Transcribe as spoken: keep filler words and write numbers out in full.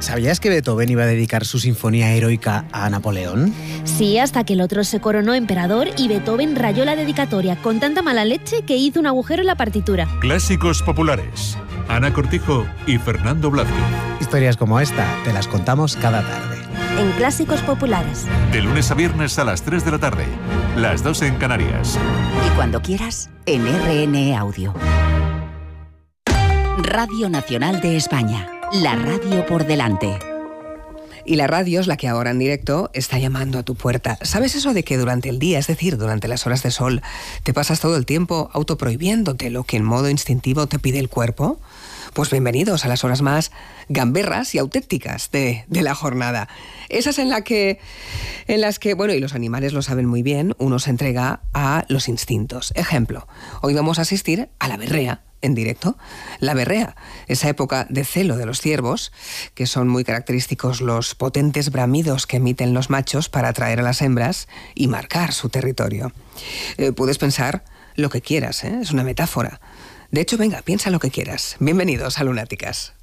¿Sabías que Beethoven iba a dedicar su sinfonía heroica a Napoleón? Sí, hasta que el otro se coronó emperador y Beethoven rayó la dedicatoria con tanta mala leche que hizo un agujero en la partitura. Clásicos populares. Ana Cortijo y Fernando Blázquez. Historias como esta te las contamos cada tarde. En Clásicos Populares. De lunes a viernes a las tres de la tarde. Las dos en Canarias. Y cuando quieras, en R N E Audio. Radio Nacional de España. La radio por delante. Y la radio es la que ahora en directo está llamando a tu puerta. ¿Sabes eso de que durante el día, es decir, durante las horas de sol, te pasas todo el tiempo autoprohibiéndote lo que en modo instintivo te pide el cuerpo? Pues bienvenidos a las horas más gamberras y auténticas de, de la jornada. Esas en, la que, en las que, bueno, y los animales lo saben muy bien, uno se entrega a los instintos. Ejemplo, hoy vamos a asistir a la berrea en directo. La berrea, esa época de celo de los ciervos, que son muy característicos los potentes bramidos que emiten los machos para atraer a las hembras y marcar su territorio. Eh, puedes pensar lo que quieras, ¿eh? Es una metáfora. De hecho, venga, piensa lo que quieras. Bienvenidos a Lunáticas.